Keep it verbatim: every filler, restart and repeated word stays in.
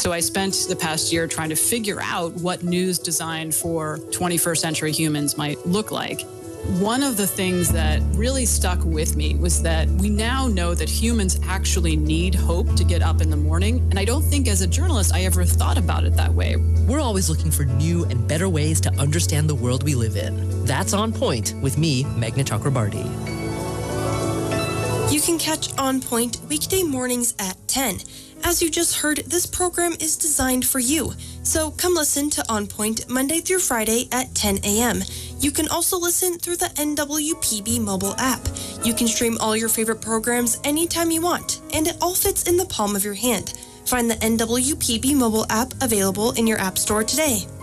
So I spent the past year trying to figure out what news designed for twenty-first century humans might look like. One of the things that really stuck with me was that we now know that humans actually need hope to get up in the morning. And I don't think as a journalist I ever thought about it that way. We're always looking for new and better ways to understand the world we live in. That's On Point with me, Meghna Chakrabarty. You can catch On Point weekday mornings at ten. As you just heard, this program is designed for you. So come listen to On Point Monday through Friday at ten a.m. You can also listen through the N W P B mobile app. You can stream all your favorite programs anytime you want, and it all fits in the palm of your hand. Find the N W P B mobile app available in your app store today.